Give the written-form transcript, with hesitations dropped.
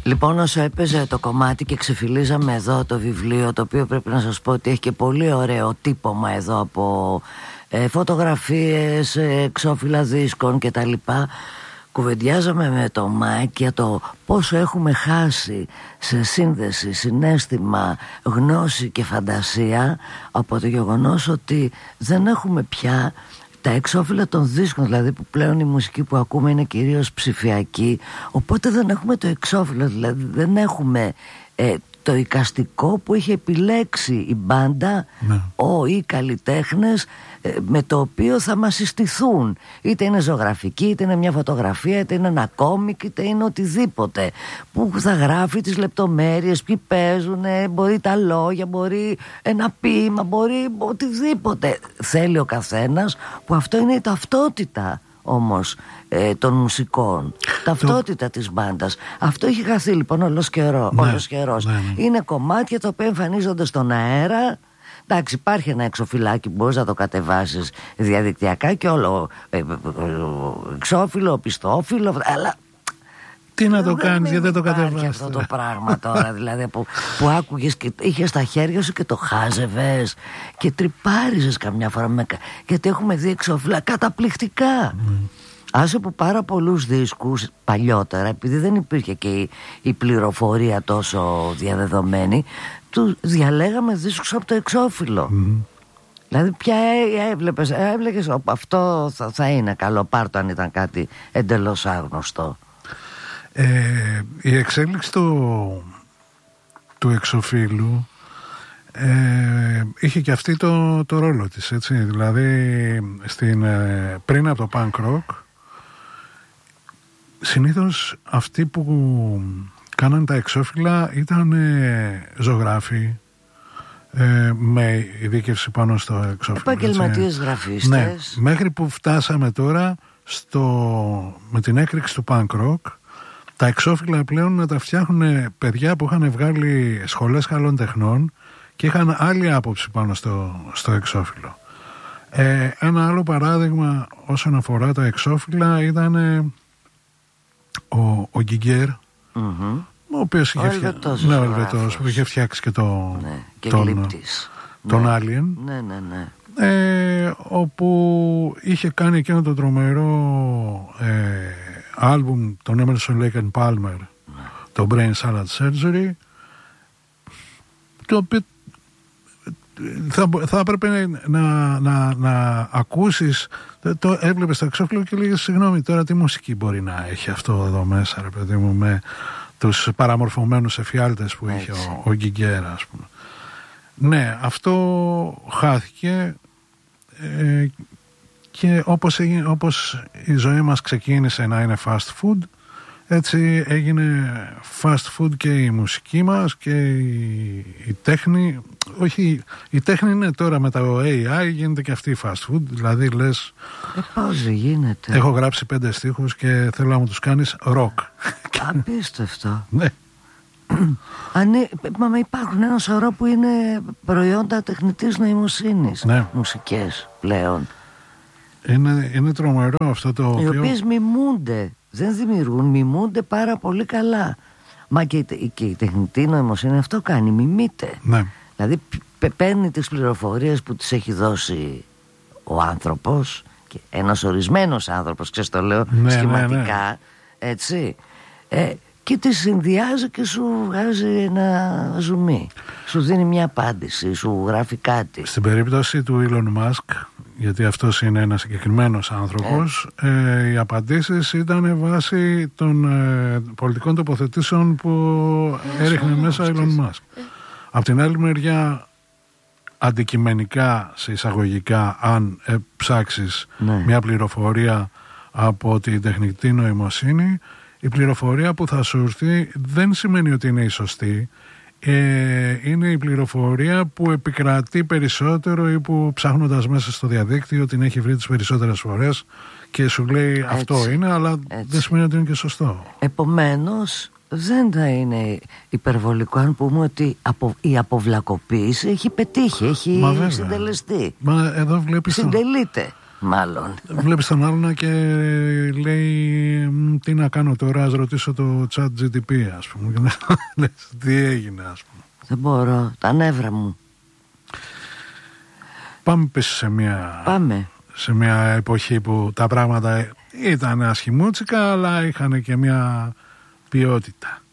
Λοιπόν, όσο έπαιζε το κομμάτι και ξεφυλίζαμε εδώ το βιβλίο, το οποίο πρέπει να σας πω ότι έχει και πολύ ωραίο τύπομα εδώ από φωτογραφίες, εξώφυλλα δίσκων κτλ. Κουβεντιάζαμε με το Μάικ για το πόσο έχουμε χάσει σε σύνδεση, συναίσθημα, γνώση και φαντασία από το γεγονός ότι δεν έχουμε πια τα εξώφυλλα των δίσκων, δηλαδή που πλέον η μουσική που ακούμε είναι κυρίως ψηφιακή, οπότε δεν έχουμε το εξώφυλλο, δηλαδή δεν έχουμε το εικαστικό που είχε επιλέξει η μπάντα, οι καλλιτέχνες, με το οποίο θα μας συστηθούν. Είτε είναι ζωγραφική, είτε είναι μια φωτογραφία, είτε είναι ένα κόμικ, είτε είναι οτιδήποτε, που θα γράφει τις λεπτομέρειες, ποιοι παίζουν, μπορεί τα λόγια, μπορεί ένα ποίημα, μπορεί οτιδήποτε θέλει ο καθένας, που αυτό είναι η ταυτότητα όμως των μουσικών, ταυτότητα της μπάντας. Αυτό έχει χαθεί λοιπόν όλος καιρός. Είναι κομμάτια τα οποία εμφανίζονται στον αέρα. Εντάξει, υπάρχει ένα εξωφυλλάκι που μπορείς να το κατεβάσεις διαδικτυακά και όλο εξώφυλλο, πιστόφυλλο, αλλά τι να το κάνεις, γιατί δεν το κατεβάσεις αυτό το πράγμα τώρα, δηλαδή που άκουγες και είχες στα χέρια σου και το χάζευες και τρυπάριζες καμιά φορά γιατί έχουμε δει εξώφυλλα καταπληκτικά. Άσε που πάρα πολλούς δίσκους παλιότερα, επειδή δεν υπήρχε και η πληροφορία τόσο διαδεδομένη, του διαλέγαμε δίσκους από το εξώφυλλο. Δηλαδή πια έβλεπες αυτό θα είναι καλό, πάρ' αν ήταν κάτι εντελώς άγνωστο. Η εξέλιξη του εξωφύλλου είχε και αυτή το ρόλο της, έτσι. Δηλαδή πριν από το punk rock, συνήθως αυτοί που κάναν τα εξώφυλλα ήταν ζωγράφοι με ειδίκευση πάνω στο εξώφυλλο. Επαγγελματίες γραφίστες. Ναι, μέχρι που φτάσαμε τώρα με την έκρηξη του punk rock, τα εξώφυλλα πλέον να τα φτιάχνουν παιδιά που είχαν βγάλει σχολές καλών τεχνών και είχαν άλλη άποψη πάνω στο εξώφυλλο. Ένα άλλο παράδειγμα όσον αφορά τα εξώφυλλα ήταν ο Γκιγκέρ, ο οποίος είχε Ελβετός, που είχε φτιάξει και τον Alien, όπου είχε κάνει εκείνο το τρομερό άλμπουμ των Emerson Lake and Palmer, το Brain Salad Surgery, το οποίο θα έπρεπε να ακούσεις, το έβλεπες στο εξώφυλλο και λέγες συγγνώμη, τώρα τι μουσική μπορεί να έχει αυτό εδώ μέσα, ρε παιδί μου, με τους παραμορφωμένους εφιάλτες που είχε ο Γκιγκέρα, ας πούμε. Ναι, αυτό χάθηκε και όπως η ζωή μας ξεκίνησε να είναι fast food, έτσι έγινε fast food και η μουσική μας και η τέχνη. Όχι, η τέχνη είναι τώρα με το AI, γίνεται και αυτή η fast food. Δηλαδή λες, πώς γίνεται. Έχω γράψει 5 στίχους και θέλω να μου τους κάνεις rock. Απίστευτο. Ναι. Μα υπάρχουν ένα σωρό που είναι προϊόντα τεχνητής νοημοσύνης, ναι, μουσικές πλέον. Είναι τρομερό αυτό το οποίο... Οι οποίες μιμούνται, δεν δημιουργούν, μιμούνται πάρα πολύ καλά. Μα και η τεχνητή νοημοσύνη αυτό κάνει, μιμείται. Ναι. Δηλαδή παίρνει τις πληροφορίες που τις έχει δώσει ο άνθρωπος, και ένας ορισμένος άνθρωπος, ξέρεις το λέω σχηματικά, έτσι, και τη συνδυάζει και σου βγάζει ένα ζουμί, σου δίνει μια απάντηση, σου γράφει κάτι. Στην περίπτωση του Elon Musk, γιατί αυτός είναι ένας συγκεκριμένος άνθρωπος, οι απαντήσεις ήταν βάσει των πολιτικών τοποθετήσεων που έριχνε μέσα ο Elon Musk. Απ' την άλλη μεριά, αντικειμενικά, σε εισαγωγικά, αν ψάξεις μια πληροφορία από την τεχνητή νοημοσύνη, η πληροφορία που θα σου έρθει δεν σημαίνει ότι είναι η σωστή. Είναι η πληροφορία που επικρατεί περισσότερο ή που ψάχνοντας μέσα στο διαδίκτυο την έχει βρει τις περισσότερες φορές και σου λέει αυτό είναι, αλλά δεν σημαίνει ότι είναι και σωστό. Επομένως δεν θα είναι υπερβολικό αν πούμε ότι η αποβλακοποίηση έχει πετύχει, έχει συντελεστεί. Μα εδώ βλέπεις συντελείται. Μάλλον. Βλέπεις τον άλλον και λέει τι να κάνω τώρα, ας ρωτήσω το chat GTP, ας πούμε. Λες, τι έγινε, ας πούμε. Δεν μπορώ, τα νεύρα μου. Πάμε πίσω σε μια εποχή που τα πράγματα ήταν ασχημούτσικα, αλλά είχαν και μια ποιότητα.